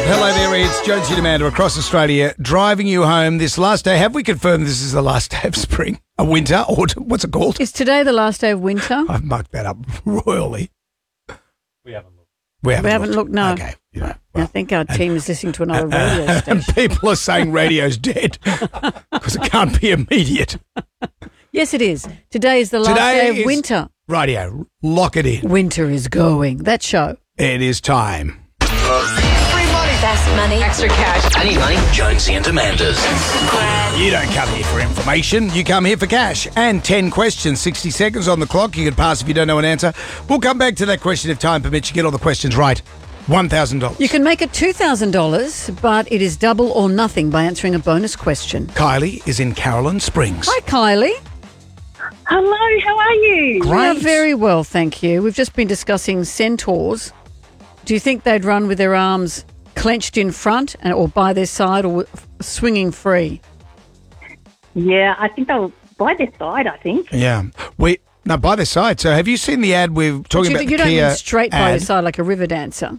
Hello there, it's Jonesy and Amanda across Australia driving you home this last day. Have we confirmed this is the last day of spring? Winter? Or what's it called? Is today the last day of winter? I've mucked that up royally. We haven't looked. We haven't looked, no. Okay. Yeah, I think our team is listening to another radio and station. people are saying radio's dead because it can't be immediate. Yes, it is. Today is the last day of winter. Radio, lock it in. Winter is going. That show. It is time. Free money. Best money. Extra cash. I need money. Jonesy and Amanda's. You don't come here for information. You come here for cash. And 10 questions, 60 seconds on the clock. You can pass if you don't know an answer. We'll come back to that question if time permits. You get all the questions right. $1,000. You can make it $2,000, but it is double or nothing by answering a bonus question. Kylie is in Caroline Springs. Hi, Kylie. Hello, how are you? Great. Yeah, very well, thank you. We've just been discussing centaurs. Do you think they'd run with their arms clenched in front or by their side or swinging free? Yeah, I think they'll by their side, I think. Yeah. No, by their side. So have you seen the ad we're talking about? You the don't Kia mean straight by your ad? side like a river dancer.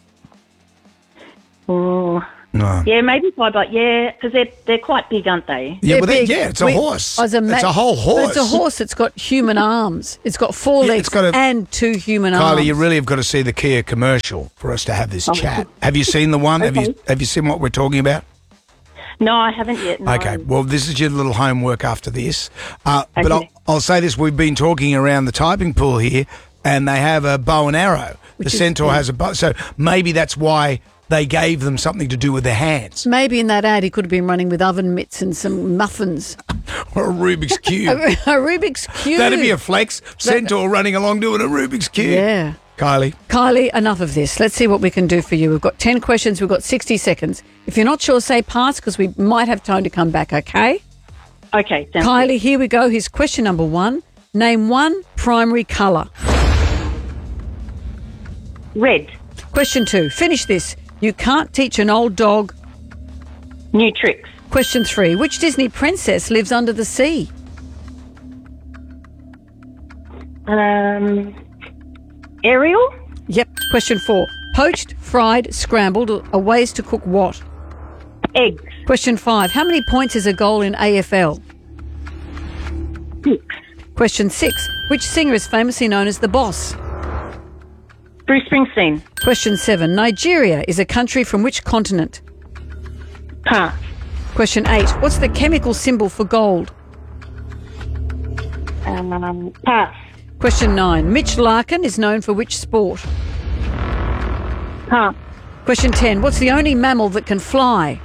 Oh, No. yeah, maybe by, but yeah, because they're quite big, aren't they? Yeah, They're big. it's a horse. It's It's a whole horse. It's a horse that's got human arms. It's got four Yeah, legs it's got and two human arms. Kylie, you really have got to see the Kia commercial for us to have this chat. Have you seen the one? Okay. Have you seen what we're talking about? No, I haven't yet. No. Okay, well, this is your little homework after this. But Okay. I'll say this, we've been talking around the typing pool here, and they have a bow and arrow. Which the is centaur good. has a bow, so maybe that's why they gave them something to do with their hands. Maybe in that ad he could have been running with oven mitts and some muffins. Or a Rubik's Cube. A Rubik's Cube. That'd be a flex. Centaur running along doing a Rubik's Cube. Yeah. Kylie, enough of this. Let's see what we can do for you. We've got 10 questions. We've got 60 seconds. If you're not sure, say pass because we might have time to come back, okay? Okay, sounds Kylie, here we go. Here's question number 1. Name one primary colour. good. Red, Question 2. Finish this. You can't teach an old dog. new tricks. Question 3. Which Disney princess lives under the sea? Ariel, Yep. Question 4. Poached, fried, scrambled are ways to cook what? eggs, Question 5. How many points is a goal in AFL? 6. Question 6. Which singer is famously known as the Boss? Bruce Springsteen, Question 7. Nigeria is a country from which continent? pass. Question 8. What's the chemical symbol for gold? Pass. Question 9. Mitch Larkin is known for which sport? Pass. Question 10. What's the only mammal that can fly?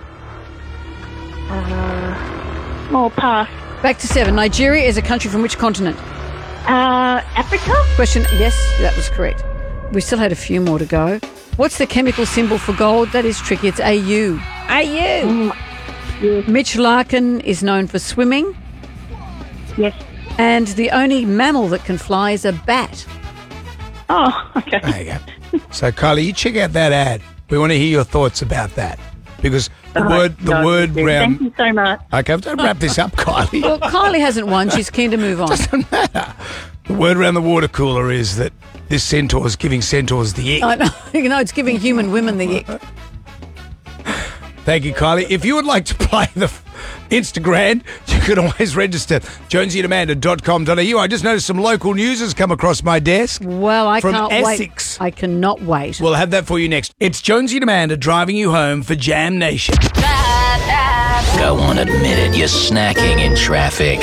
Pass. Back to 7. Nigeria is a country from which continent? Africa, Question, yes, that was correct. We still had a few more to go. What's the chemical symbol for gold? That is tricky. It's AU. AU. Mitch Larkin is known for swimming. yes. And the only mammal that can fly is a bat. Oh, okay. there you go. So, Kylie, you check out that ad. We want to hear your thoughts about that. Because the word Thank round... you so much. Okay, don't wrap this up, Kylie. Well, Kylie hasn't won. She's keen to move on. Doesn't matter. The word around the water cooler is that this centaur is giving centaurs the ick. I know. You know, it's giving human women the ick. Thank you, Kylie. If you would like to play the Instagram, you can always register jonesyandamanda.com.au. I just noticed some local news has come across my desk. Well, I From can't Essex. wait. I cannot wait. We'll have that for you next. It's Jonesy and Amanda driving you home for Jam Nation. Go on, admit it, you're snacking in traffic.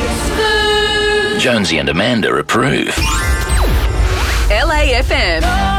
Jonesy and Amanda approve. LAFM.